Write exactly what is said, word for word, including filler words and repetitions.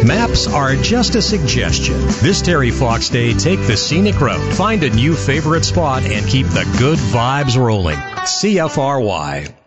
Maps are just a suggestion. This Terry Fox Day, take the scenic road. Find a new favorite spot and keep the good vibes rolling. C F R Y.